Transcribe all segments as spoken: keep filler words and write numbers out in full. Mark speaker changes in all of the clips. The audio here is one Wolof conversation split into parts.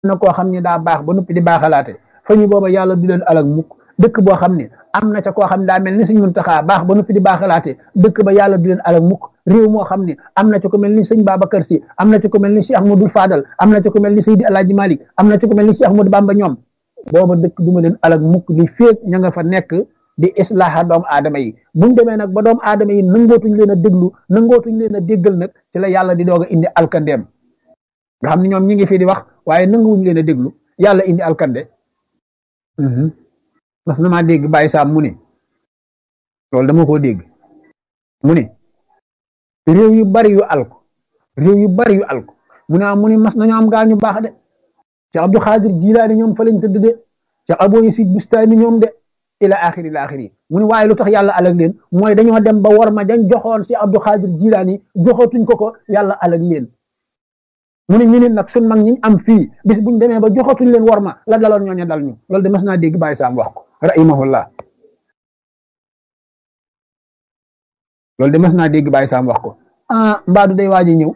Speaker 1: na koo xam ne daa baax ba noppi di baaxalaate fa ñu booba yàlla du leen alag mukk dëkk boo xam ne am na ca koo xam ne daa mel ni sëñ Muntaxa baax ba noppi di baaxalaate dëkk ba yàlla du leen alag mukk réew moo xam ne am na ca ko mel ni sëñ Babacar Si am na ca ko mel ni Cheikh Ahmadou Fadal am na ca ko mel ni Seydi Alaaji Malik am na ca ko mel ni Cheikh Ahmadou Bamba ñoom booba dëkk du ma leen alag mukk li féeg ña nga fa nekk di islaaha doomu aadama yi buñ demee nag ba doomu aadama yi nangootuñ leen a déglu nangootuñ leen a déggal nag ci la yàlla di doog a indi alkandeem nga xam ne ñoom ñi ngi fi di wax waaye nanguwuñ leen a déglu yàlla indi alkande mas na maa dégg Baye Sam mu ne loolu dama koo dégg mu ne réew yu bari yu alko réew yu bari yu alko mu ne mu ne mas nañu am gaa ñu baax de Cheikh Abdou Khadir Jilaani ñoom fa lañ tëdd de Cheikh Abou Yazid Bustami ñoom de ila axiri ila axiri mu ne waaye lu tax yàlla alag leen mooy dañoo dem ba war ma dañ joxoon Cheikh Abdou Khadir Jilaani joxatuñ ko ko yàlla alag leen mu ne ñu ne nag sun mag ñi am fii bis buñ demee ba joxatuñ leen war ma la daloon ñooñu dal ñu loolu de mas naa dégg Baye Sam wax ko rahimahullah loolu de mas naa dégg Baye Sam wax ko ah mbaadu day waaji ñëw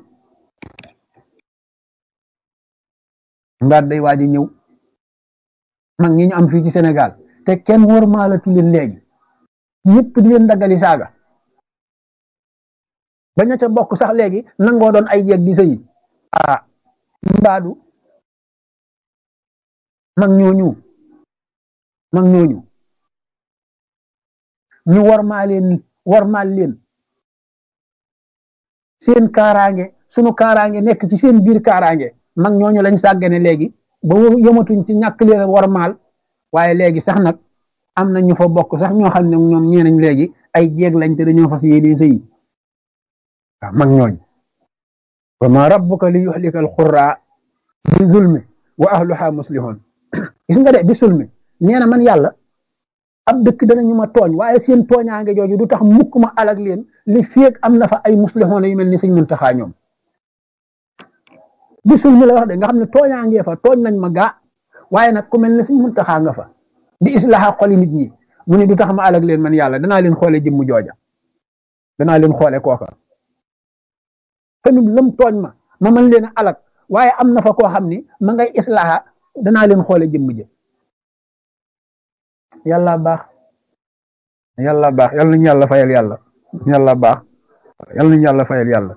Speaker 1: mbaadu day waaji ñëw mag ñi ñu am fii ci Sénégal te kenn war maalatu leen léegi ñëpp di leen daggali saaga ba ña ca bokk sax léegi nangoo doon ay jeeg di sëyi ah mbaadu mag ñooñu mag ñooñu ñu warmaa leen warmaal leen seen kaaraange sunu kaaraange nekk ci seen biir kaaraange mag ñooñu lañ sàggane léegi ba yëmatuñ ci ñàkk leen warmaal waaye léegi sax nag am na ñu fa bokk sax ñoo xam ne ñoom ñeenañ léegi ay jeeg lañ te dañoo fas yéene sëyi waaw mag ñooñ wa ma rabbuka li yuhlika al qura bi zulmi wa ahluha muslihun gis nga de bi zulmi nee na man yàlla ab dëkk danañu ma tooñ waaye seen tooñaange jooju du tax mukk ma alag leen li féeg am na fa ay muslihun yu mel ni sëñ Muntaxa ñoom bi zulmi la wax de nga xam ne tooñaangee fa tooñ nañ ma gaa waaye nag ku mel ni sëñ Muntaxa nga fa di islaha xoli nit ñi mu ne du tax ma alag leen man yàlla danaa leen xoole jëmm jooja danaa leen xoole kooka fenum lëm tooñ ma ma mën leen a alag waaye am na fa koo xam ni ma ngay islaha danaa leen xoole jëmm jë yàlla baax yàlla baax yàlla nañu yàlla fayal yàlla yàlla baax yàlla nañu yàlla fayal yàlla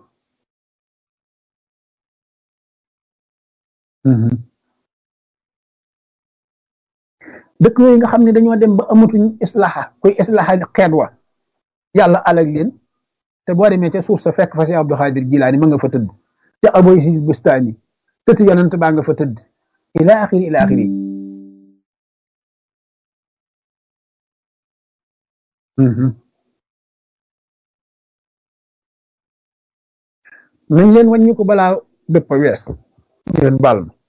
Speaker 1: dëkk yooyu nga xam ne dañoo dem ba amatuñ islaha kuy islaha xeet wa yàlla alag leen te boo demee ca suuf sa fekk fa si Abdou Khadir Jilaani ma nga fa tëdd ca Abou Yazid Bustami tëdd yonent baa nga fa tëdd ila axiri ila axiri nañ leen wàññi ko balaa dëpp wees leen baal ma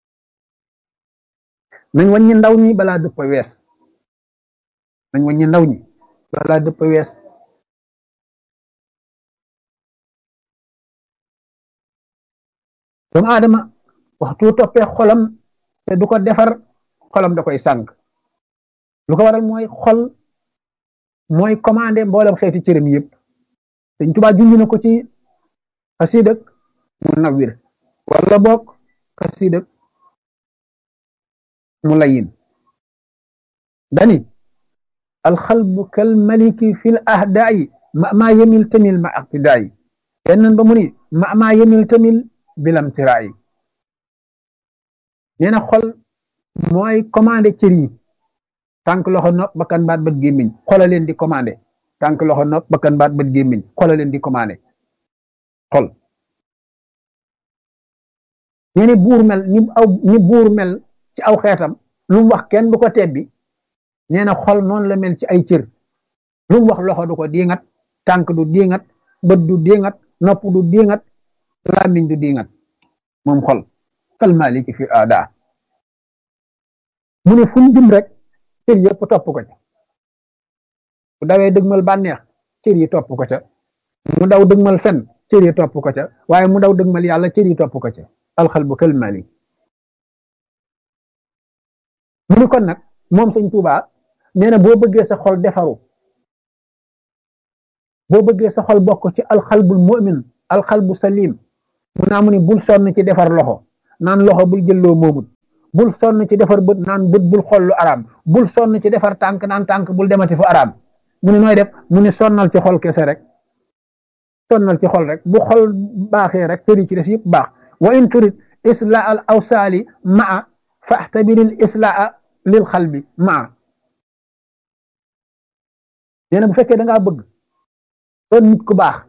Speaker 1: nañ wàññi ndaw ñi balaa dëpp wees nañ wàññi ndaw ñi balaa dëpp wees doomu aadama waxtu toppee xolam te du ko defar xolam da koy sànq lu ko waral mooy xol mooy commandé mboolem xeeti cërëm yëpp Sëñ Tuubaa junj na ko ci xasiidak Munawwir wala boog xasiidak Mulayin dani alxalbu kal maliki fil ahdaayi ma maa yemil tamil ma aqtidaayi yenn ba mu ni ma maa yemil tamil bilam tiraayi nee na xol mooy commandé cër yi tànk loxo nopp bakkan baat bët gémmiñ xola leen di commandé tànk loxo nopp bakkan baat bët gémmiñ xola leen di commandé xol nee ni buur mel ni aw ni buur mel ci aw xeetam lu mu wax kenn du ko tebbi nee na xol noonu la mel ci ay cër lu mu wax loxo du ko diingat tànk du diingat bët du diingat nopp du diingat làmmiñ du diingat moom xol kal maliki fi aada mu ne fu mu jëm rek cër yëpp topp ko ca bu dawee dëgmal bànneex cër yi topp ko ca mu daw dëgmal fen cër yi topp ko ca waaye mu daw dëgmal yàlla cër yi topp ko ca alxalbu kal malik mu ni kon nag moom sëñ Tuubaa nee na boo bëggee sa xol defaru boo bëggee sa xol bokk ci alxalbul mu'min alxalbu salim mu naa mu ni bul sonn ci defar loxo naan loxo bul jëlloo moomut bul sonn ci defar bët naan bët bul xool lu araam bul sonn ci defar tànk naan tànk bul demati fu araam mu ne nooy def mu ne sonnal ci xol kese rek sonnal ci xol rek bu xol baaxee rek tëri ci def yëpp baax wa in turid islaa al awsaali maa faxtabiril islaa lil xalbi maa nee na bu fekkee da ngaa bëgg doon nit ku baax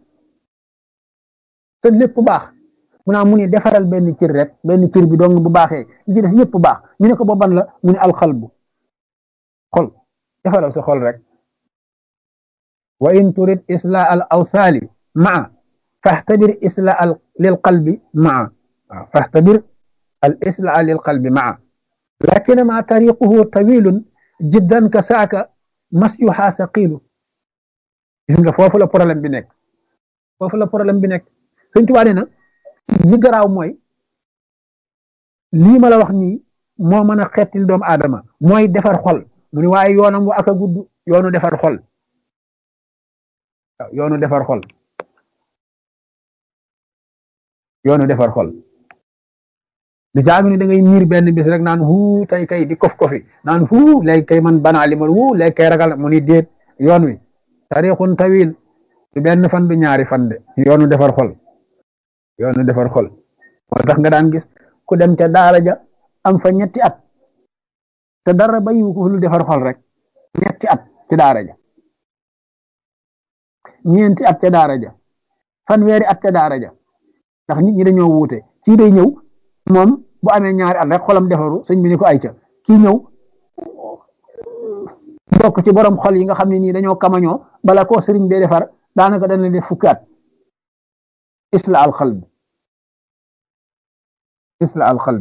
Speaker 1: te lépp baax mu naa mu ni defaral benn cër rek benn cër bi dong bu baaxee li ci def yëpp baax ñu ne ko ba ban la mu ne alxalbu xol defaral sa xol rek wa in turid islaa al awsaali maa faxtabir islaa lil qalbi maa waaw faxtabir al islaa lil qalbi maa lakin ma tariquhu tawilun jiddan ka saaka masyuha saqilu gis nga foofu la problème bi nekk foofu la problème bi nekk Sëñ Tuubaa nee na li garaaw mooy lii ma la wax nii moo mën a xettil doomu aadama mooy defar xol mu ni waaye yoonam wa ak a gudd yoonu defar xol waaw yoonu defar xol yoonu defar xol du jaagi ni da ngay miir benn bis rek naan huu tey kay di kof kofi naan huu léegi kay man banaa li mal huu léegi kay ragal mu ni déet yoon wi tariixun tawil du benn fan du ñaari fan de yoonu defar xol yoonu defar xol moo tax nga daan gis ku dem ca daara ja am fa ñetti at te dara bayu ko lu defar xol rek ñetti at ci daara ja ñeenti at ca daara ja fanweeri at ca daara ja ndax nit ñi dañoo wuute kii day ñëw moom bu amee ñaari at rek xolam defaru sëñ bi ni ko ay ca kii ñëw bokk ci borom xol yi nga xam ne nii dañoo kamañoo bala koo sëriñ bee defar daanaka dana def fukki at isla al qalb isla al qalb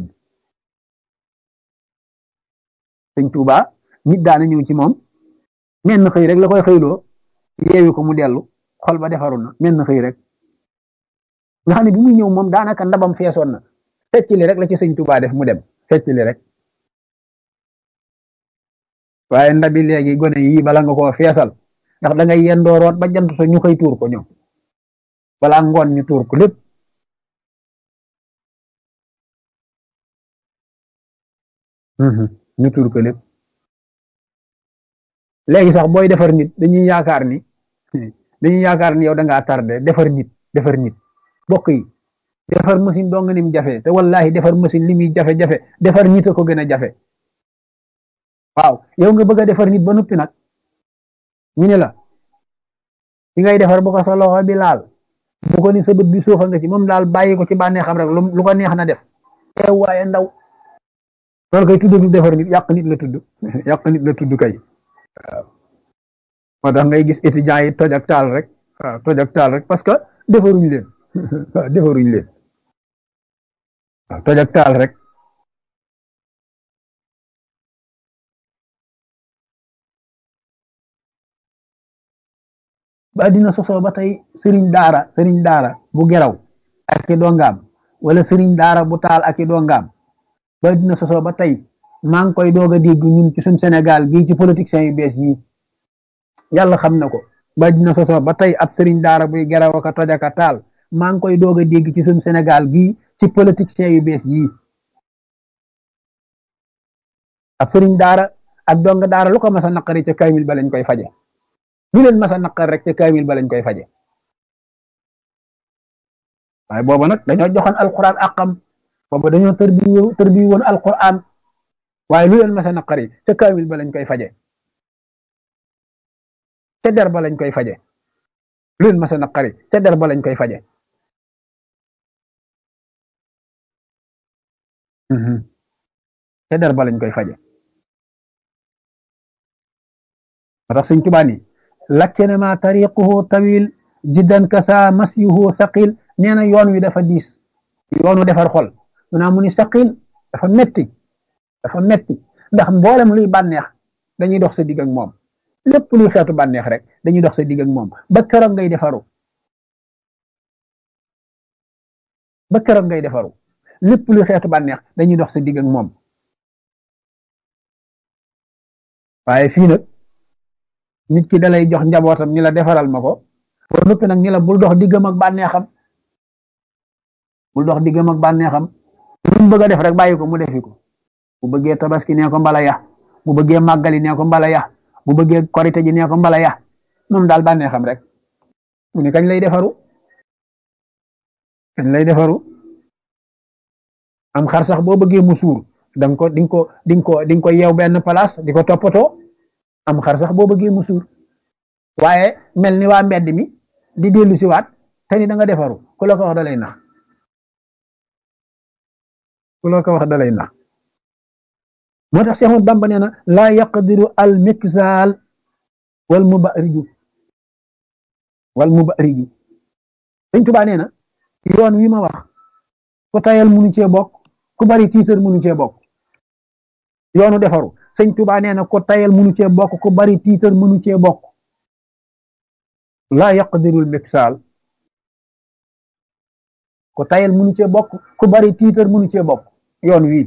Speaker 1: sëñ Tuuba nit daana ñëw ci moom menn xëy rek la koy xëyloo yeewi ko mu dellu xol ba defaru na menn xëy rek nga xam ne bi muy ñëw moom daanaka ndabam feesoon na fecc li rek la ci sëñ Tuuba def mu dem fecc li rek waaye ndabi léegi gone yii bala nga koo feesal ndax da ngay yendoo root ba jant so ñu koy tuur ko ñoom balaa ngoon ñu tuur ko lépp ñu tuur ko lépp léegi sax booy defar nit dañuy yaakaar ni dañuy yaakaar ni yow da ngaa tardé defar nit defar nit bokk yi defar machine doo nga nim jafe te wallahi defar machine li muy jafe-jafe defar nit a ko gën a jafe waaw yow nga bëgg a defar nit ba noppi nag ñu ne la ki ngay defar bu ko sa loxo bi laal bu ko ni sa bët bi suufa nga ci moom daal bàyyi ko ci bànnee xam rek lu ko neex na def teew waaye ndaw loolu kay tudd du defar nit yàq nit la tudd yàq nit la tudd kay waaw moo tax ngay gis étudiants yi toj ak taal rek waaw toj ak taal rek parce que defaruñ leen waaw defaruñ leen waaw toj ak taal rek ba dina sosoo ba tey sëriñ daara sëriñ daara bu geraw ak i dongaam wala sëriñ daara bu taal ak i dongaam ba dina sosoo ba tey maa ngi koy doog a dégg ñun ci suñ Sénégal gii ci politiciens yu bees yi yàlla xam na ko ba dina sosoo ba tey ab sëriñ daara buy geraw ak a toj ak a taal maa ngi koy doog a dégg ci suñ Sénégal gii ci politiciens yu bees yi ab sëriñ daara ak donga daara lu ko mas a naqari ca kaamil ba lañ koy faje lu leen mas a naqar rek ca kaamil ba lañ koy faje waaye booba nag dañoo joxoon alquran àqam booba dañoo tërbi tërbi woon alquran waaye lu leen mas a naqari ca kaamil ba lañ koy faje ca der ba lañ koy faje lu leen mas a naqari ca der ba lañ koy faje ca der ba lañ koy faje moo tax Sëñ Tuubaa ni lakkenema tariquhu tawil jiddan kasa masyuhu saqil nee na yoon wi dafa diis yoonu defar xol mu naa mu ni saqil dafa metti dafa metti ndax mboolem luy bànneex dañuy dox sa digg ak moom lépp luy xeetu bànneex rek dañuy dox sa digg ak moom ba keroog ngay defaru ba keroog ngay defaru lépp luy xeetu bànneex dañuy dox sa digg ak moom waaye fii nag nit ki dalay jox njabootam ni la defaral ma ko ba noppi nag ni la bul dox diggam ak bànneexam bul dox diggam ak bànneexam lu mu bëgg a def rek bàyyi ko mu defi ko bu bëggee tabaski nee ko mbala ya bu bëggee màggali nee ko mbala ya bu bëggee korite ji nee ko mbala ya moom daal bànnee xam rek mu ne kañ lay defaru kañ lay defaru am xar sax boo bëggee mu suur danga ko di nga ko di nga ko di nga ko yeew benn place di ko toppatoo am xar sax boo bëggee mu suur waaye mel ni waa mbedd mi di dellu si waat te ni da nga defaru ku la ko wax da lay nax ku la ko wax da lay nax moo tax Seex Ahmadu Bamba nee na laa yaqdiru al miksaal wal mubariju wal mubariju Sëñ Tuubaa nee na yoon wi ma wax ku tayal munu cee bokk ku bari tiitar munu cee bokk yoonu defaru Sëñ Tuubaa nee na ku tayal munu cee bokk ku bari tiitar munu cee bokk laa yaqdiru al miksaal ku tayal munu cee bokk ku bari tiitar munu cee bokk yoon wi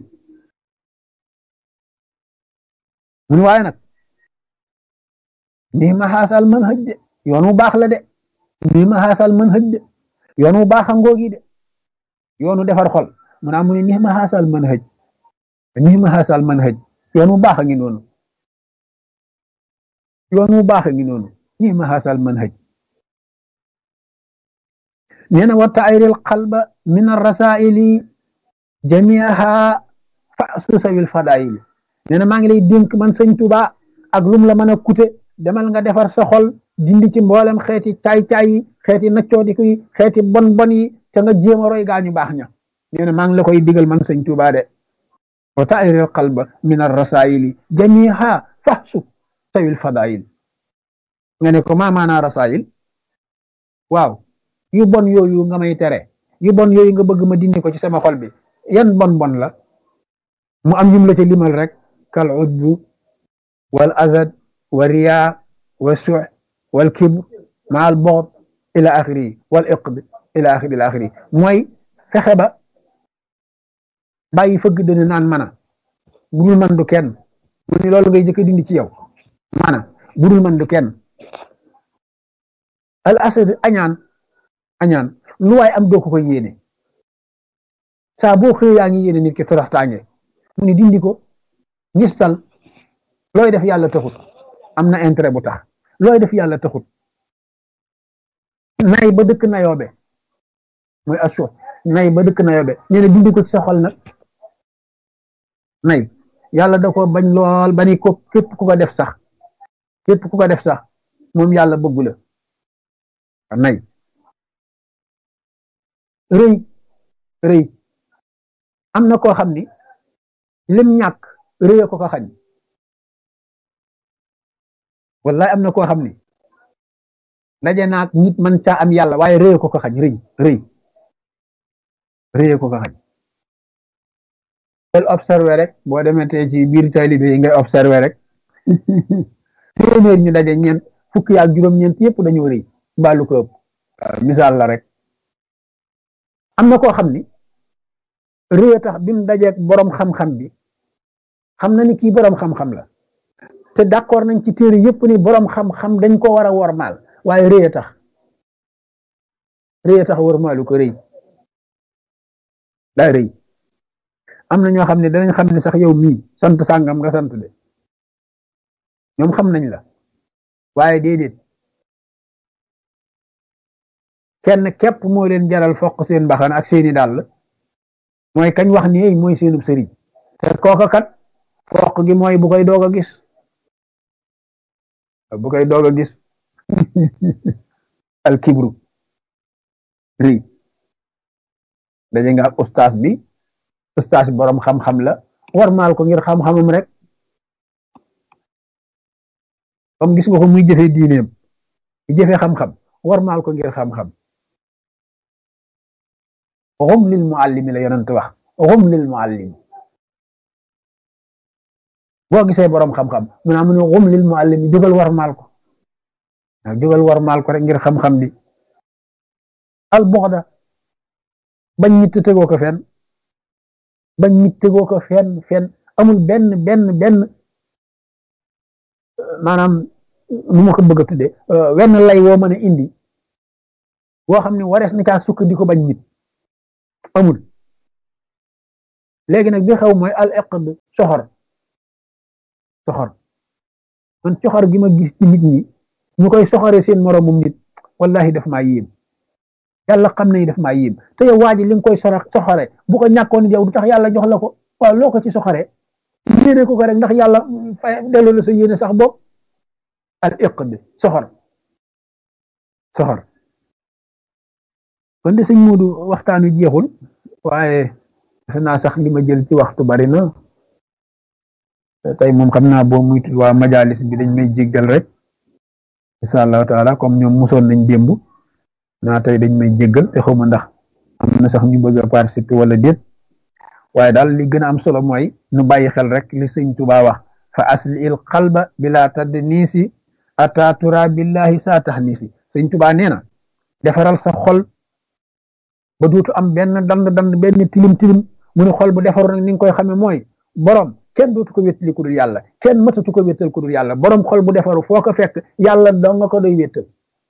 Speaker 1: mun waaye nag nii ma xaasal mën hëj de yoon wu baax la de nii ma xaasal mën hëj de yoon wu baax a ngoogi de yoonu defar xol mu naa mu ne nii ma xaasal mën hëj nii ma xaasal mën hëj yoon wu baax a ngi noonu yoon wu baax a ngi noonu nii ma xaasal mën hëj nee na wa tayril qalba min arrasaili jamiaha fa susawil fadaili nee na maa ngi lay dénk man Sëñ Tuubaa ak lum la mën a kute demal nga defar sa xol dindi ci mboolem xeeti caay-caay yi xeeti naccoodiku yi xeeti bon bon yi te nga jéem a roy gaañu baax ña nee na maa ngi la koy digal man Sëñ Tuubaa de wa tayril qalba min arrasaili jamiha fahsu sawil fadail nga ne ko maa maanaa rasail waaw yu bon yooyu nga may tere yu bon yooyu nga bëgg ma dindi ko ci sama xol bi yan bon bon la mu am yum la ca limal rek kal udbu wal azad wa riya wa su wal kibr ma al bughd ila axiri wal iqd ila axiri ila axiri mooy fexe ba bàyyi fëgg dana naan mana budul man du kenn mu ni loolu ngay jëkk dindi ci yow mana budul man du kenn al asad añaan añaan lu waay am doo ko ko yéene saa boo xëy yaa ngi yéene nit ki toroxtaange mu ni dindi ko ngistal looy def yàlla taxut am na intérêt bu tax looy def yàlla taxut nay ba dëkk nayoobe mooy asso nay ba dëkk nayoobe nee na dindi ko ci sa xol nag nay yàlla da ko bañ lool ba ni ko képp ku ko def sax képp ku ko def sax moom yàlla bëggu la nay rëy rëy am na koo xam ni lim ñàkk rëy ko ko xañ wallahi am na koo xam ni daje naag nit man caa am yàlla waaye rëy ko ko xañ rëy rëy rëy ko ko xañ del observé rek boo demee tey ci biir taalibe yi ngay observé rek téeméer ñu daje ñeent fukki ak juróom-ñeent yëpp dañoo rëy mbaalu ko ëpp misaal la rek am na koo xam ni rëy tax bi mu dajeeg borom xam-xam bi xam na ni kii borom xam-xam la te d'accord nañ ci téere yëpp ni borom xam-xam dañ ko war a wormaal waaye rëy tax rëy tax wormaalu ko rëy daa rëy am na ñoo xam ne danañ xam ne sax yow mii sant sàngam nga sant de ñoom xam nañ la waaye déedéet kenn képp moo leen jaral fokk seen mbaxana ak seeni dàll mooy kañ wax ni mooy seenub sëriñ te kooka kat fokk gi mooy bu koy doog a gis bu koy doog a gis al kibru ri daje nga ak ustaas bi ustaas borom xam-xam la warmaal ko ngir xam-xamam rek comme gis nga ko muy jëfe diineem di jëfe xam-xam warmaal ko ngir xam-xam xum lil muallimi la yonent wax xum lil muallimi boo gisee borom xam-xam mu naa mu ne xum lil muallimi jógal warmaal ko waaw jógal warmaal ko rek ngir xam-xam bi al buxda bañ nit tegoo ko fenn bañ nit tegoo ko fenn fenn amul benn benn benn maanaam nu ma ko bëgg a tudde wenn lay woo mën a indi woo xam ne warees na caa sukkandiku bañ nit amul léegi nag bi xew mooy al iqd soxor soxor man soxor gi ma gis ci nit ñi ñu koy soxoree seen moromum nit wallahi daf maa yéem yàlla xam nañu daf maa yéem te yow waa ji li nga koy sora soxore bu ko ñàkkoon yow du tax yàlla jox la ko waaw loo ko ci soxore yéene ko ko rek ndax yàlla fay delloo la sa yéene sax bopp al iqd soxor soxor kon de sëñ Muudu waxtaan wi jeexul waaye defe naa sax li ma jël ci waxtu bari na tey moom xam naa boo muy waa majalis bi dañ may jéggal rek insha allahu taala comme ñoom musoon nañ démb naa tey dañ may jéggal te xawma ndax am na sax ñu bëgg a participer wala déet waaye daal li gën a am solo mooy nu bàyyi xel rek li sëñ Tuubaa wax fa asli il qalba bila tadd niisi ata tura billahi saa tax niisi sëñ Tuubaa nee na defaral sa xol ba duutu am benn dand dand benn tilim tilim mu ne xol bu defaru nag ni nga koy xamee mooy borom kenn dootu ko wéttali ku dul yàlla kenn matatu ko wéttal ku dul yàlla borom xol bu defaru foo ko fekk yàlla doo nga ko doy wéttal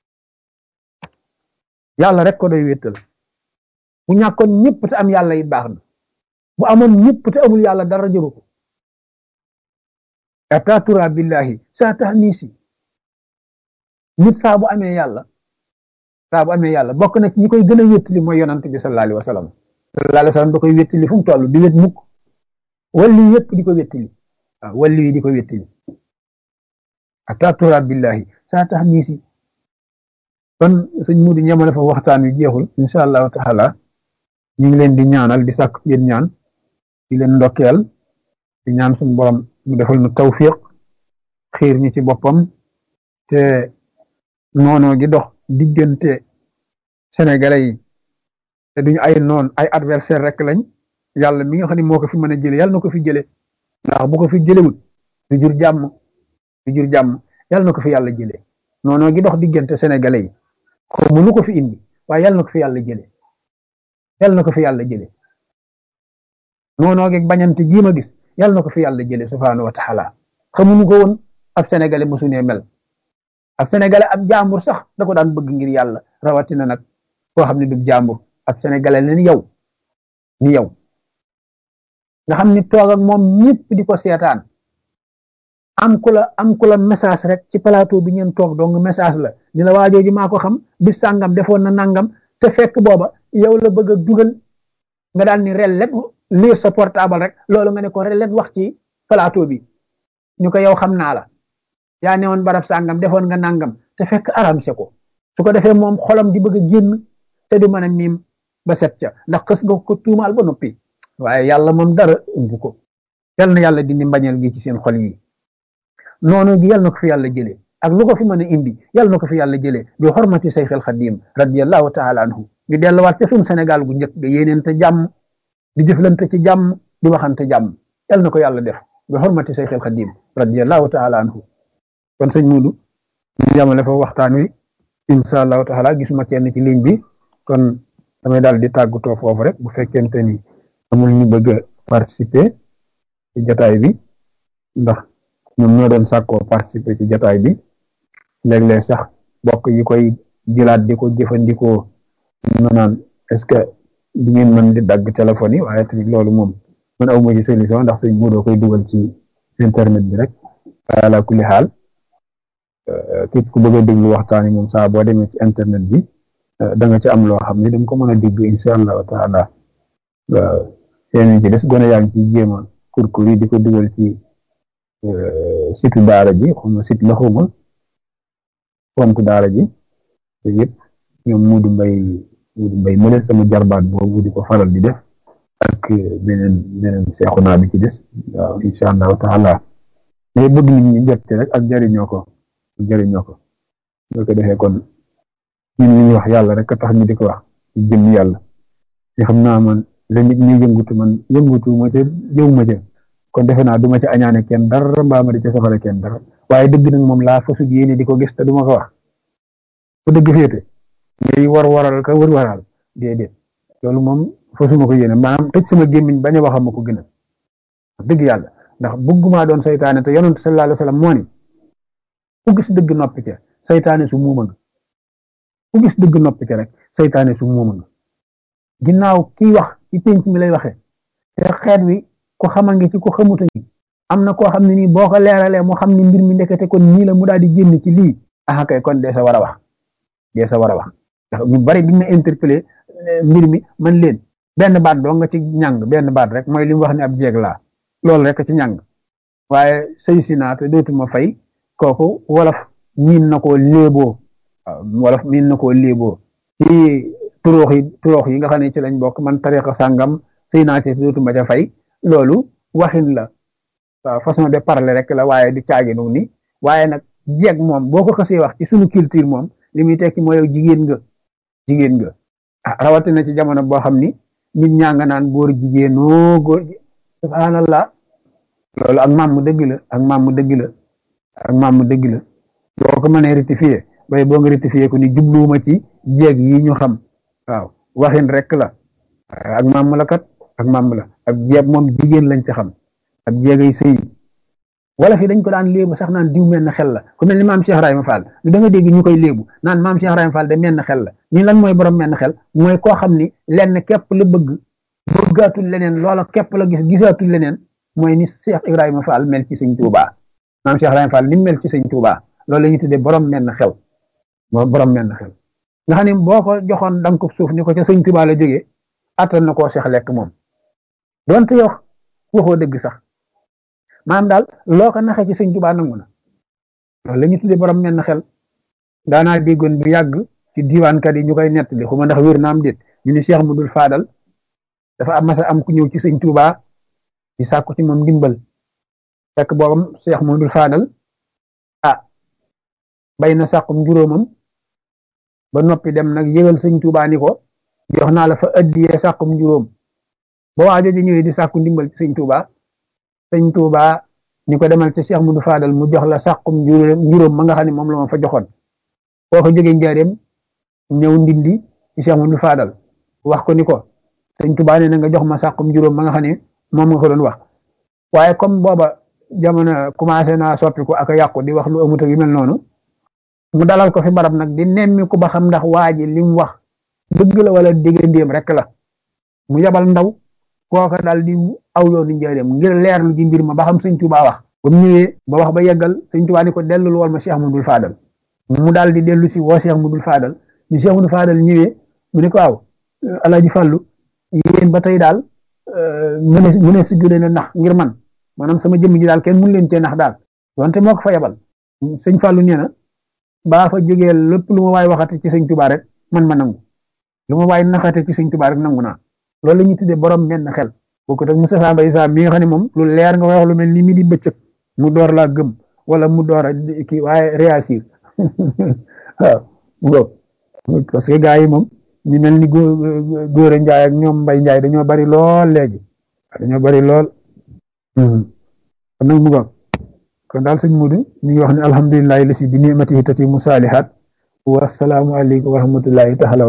Speaker 1: yàlla rek ko doy wéttal bu ñàkkoon ñëpp te am yàlla it baax na bu amoon ñëpp te amul yàlla dara jëru ko atatura billahi saa tax niisi nit saa bu amee yàlla saa bu amee yàlla bokk na ci ñi koy gën a wéttali mooy yonant bi sallallahu alayhi wa sallam sallallahu alayhi wa sallam da koy wéttali fu mu toll di wét mukk walli yëpp di ko wéttali waaw walli yi di ko wéttali atatura billahi saa tax niisi kon sëñ Muudu ñamale fa waxtaan wi jeexul insha allahu taala ñu ngi leen di ñaanal di sàkk yéen ñaan di leen ndokkeel di ñaan suñu borom mu defal nu tawfiq xiir ñi ci boppam te noonoo gi dox diggante sénégalais yi te duñu ay noon ay adversaire rek lañ yàlla mi nga xam ne moo ko fi mën a jële yàlla na ko fi jële ndax bu ko fi jëlewut du jur jàmm du jur jàmm yàlla na ko fi yàlla jële noonoo gi dox diggante sénégalais yi xaw ma lu ko fi indi waaye yàlla na ko fi yàlla jële yàlla na ko fi yàlla jële noonoo gi bañante gii ma gis yàlla na ko fi yàlla jële subhaanahu wa taala xamuñu ko woon ab sénégalais mosu ne mel ab sénégalais ab jàmbur sax da ko daan bëgg ngir yàlla rawatina nag koo xam ne du jàmbur ab sénégalais la ni yow ni yow nga xam ni toog ak moom ñëpp di ko seetaan am ku la am ku la message rek ci plateau bi ngeen toog donc message la ni la waajooju maa ko xam bis sàngam defoon na nangam te fekk booba yow la bëgg a dugal nga daal ni rel let lire sa portable rek loolu nga ne ko rel let wax ci plateau bi ñu ko yow xam naa la yaa ne woon barab sàngam defoon nga nangam te fekk aramse ko su ko defee moom xolam di bëgg a génn te du mën a miim ba set ca ndax xës nga ko tuumaal ba noppi waaye yàlla moom dara ëmb ko yal na yàlla dindi mbañeel gi ci seen xol yi noonu gi yal na ko fi yàlla jëlee ak lu ko fi mën a indi yal na ko fi yàlla jëlee bi xormati Sayxul Xadim radiyallahu taala anhu ñu delluwaat ca suñu Sénégal gu njëkk ga yéeneente jàmm di jëflante ci jàmm di waxante jàmm yal na ko yàlla def bi xormati Sayxul Xadim radiyallahu taala anhu kon sëñ Muudu ñu yamale fa waxtaan wi insha allahu taala gisuma kenn ci ligne bi kon damay daal di tàggatoo foofu rek bu fekkente ni amul ñu bëgg a participer ci jataay bi ndax ñoom ñoo doon sàkkoo participer ci jataay bi léeg-léeg sax bokk yi koy jëlaat di ko jëfandikoo ñu naan est-ce que di ngeen mën di dagg téléphone yi waaye tamit loolu moom man aw ma ci solution ndax sëñ Muudu koy dugal ci internet bi rek ala kulli xaal képp ku bëgg a déglu waxtaan yi moom saa boo demee ci internet bi da nga ci am loo xam ne da nga ko mën a dégg insha allahu taala waaw yeneen ci des gone yaa ngi ci jéem a kurkur yi di ko dugal ci site daara ji xuma site la xuma compte daara ji te yëpp ñoom Muudu Mbay Muudu Mbay mu leen sama jarbaat boobu di ko faral di def ak beneen beneen seexu naa bi ci des waaw insha allahu taala mais bëgg nit ñi jot rek ak jariñoo ko jariñoo ko boo ko defee kon ñun li ñuy wax yàlla rek a tax ñu di ko wax ci jëm yàlla te xam naa man la nit ñi yëngutu man yëngutu ma ca jëw ma ca kon defe naa du ma ca añaane kenn dara mbaa ma di ca soxale kenn dara waaye dëgg nag moom laa fasu yéene di ko gis te du ma ko wax fu dëgg féete ngay war waral ka wër waral déedéet loolu moom fasuma ko yéene maanaam tëj sama gémmiñ bañ a waxam ma ko gën a dëgg yàlla ndax bëgguma doon saytaane te yonent sallallahu alayhi wa sallam moo ni ku gis dëgg noppi ca saytaane su muuma nga ku gis dëgg noppi ca rek saytaane su muuma nga ginnaaw kiy wax ci pénc mi lay waxee te xeet wi ku xama ngi ci ku xamuta ngi am na koo xam ne nii boo ko leeralee mu xam ni mbir mi ndekete kon nii la mu daal di génn ci lii ah kay kon dee sa war a wax dee sa war a wax ndax ñu bari biñ ma interpellé mbir mi man leen benn baat doo nga ci ñàng benn baat rek mooy li mu wax ne ab jeeg laa loolu rek ci ñàng waaye sëy si naa te dootuma fay kooku wolof miin na koo léeboo waaw wolof miin na koo léeboo ci turoox yi turoox yi nga xam ne ci lañ bokk man tariqa sàngam sëy naa ci dootuma ca fay loolu waxin la waaw façon de parler rek la waaye du caaginu ni waaye nag jeeg moom boo ko xasee wax ci suñu culture moom li muy tekki mooy yow jigéen nga jigéen nga ah rawatina ci jamono boo xam ni nit ñaa nga naan góor jigéenoo góor subhanallah loolu ak maam mu dëgg la ak maam mu dëgg la ak maam mu dëgg la boo ko mënee rectifier bay boo nga rectifier ko ni jubluwuma ci jeeg yi ñu xam waaw waxin rek la ak maam la kat ak maam la ak jeeg moom jigéen lañ ci xam ak jeegay sëy wala fi dañ ko daan léebu sax naan diw mel na xel la ku mel ni maam Cheikh Ibrahima Fall da nga dégg ñu koy léebu naan maam Cheikh Ibrahima Fall de mel na xel la ni lan mooy borom mel na xel mooy koo xam ni lenn képp la bëgg bëggaatul leneen loola képp la gis gisaatul leneen mooy ni Cheikh Ibrahima Fall mel ci sëñ Touba maam Cheikh Ibrahima Fall ni mel ci sëñ Touba loolu la ñuy tuddee borom mel na xel borom mel na xel nga xam ne boo ko joxoon danga ko suuf ni ko ca sëñ Touba la jógee attan na koo Cheikh lekk moom donte yow waxoo dëgg sax maanaam daal loo ko naxee ci sëñ Touba nangu na loolu la ñuy tuddee borom mel na xel daanaa déggoon bu yàgg ci diwaankat yi ñu koy nettali xuma ndax wér na am déet ñu ni Cheikh Mudul Faadal dafa am masa am ku ñëw ci sëñ Touba di sàkku ci moom ndimbal fekk boobam Cheikh Mudul Faadal ah bay na sàkkum juróomam ba noppi dem nag yëgal sëñ Touba ni ko jox naa la fa addiyee sàkkum juróom ba waa jooju ñëwee di sàkku ndimbal ci sëñ Touba sëñ Touba ni ko demal ci Cheikh Mudul Faadal mu jox la sàkkum juróom ma nga xam ne moom la ma fa joxoon boo ko jógee njaareem ñëw ndindi ci Cheikh Mudul Faadal wax ko ni ko sëñ Touba nee na nga jox ma sàkkum juróom ma nga xam ne moom nga ko doon wax waaye comme booba jamono commencé naa soppi ko ak a yàqu di wax lu amut ak yu mel noonu mu dalal ko fi barab nag di nemmi ko ba xam ndax waa ji li mu wax dëgg la wala déggandéem rek la mu yabal ndaw kooka daal di aw yoonu njaareem ngir leerlu ji mbir ma ba xam sëñ Touba wax ba mu ñëwee ba wax ba yeggal sëñ Touba ni ko dellul wol ma Cheikh Mudul Faadal mu daal di dellu si woo Cheikh Mudul Faadal ni Cheikh Mudul Faadal ñëwee mu ne ko waaw Alaaji Fàllu yéen ba tey daal mu ne mu ne si leen a nax ngir man maanaam sama jëmm ji daal kenn mun leen cee nax daal wante moo ko fa yebal sëñ Fallou nee na baa fa jógee lépp lu ma waay waxate ci sëñ Touba rek man ma nangu lu ma waay naxate ci sëñ Touba rek nangu naa loolu la ñuy tuddee borom menn xel booku tak Moustapha Mbaye Sam mi nga xam ne moom lu leer nga wax lu mel ni mi di bëccëg mu door laa gëm wala mu door a kii waaye réagir waaw parce que gars yi moom ñu mel ni góor a njaay ak ñoom mbay njaay dañoo bari lool léegi dañoo bari lool kon nag mu goog kon daal sëñ Mudu mi ngi wax ne alhamdulillahi lasi bi ni'matihi tatimu saalihaat wa salaamu aleykum wa rahmatullahi taala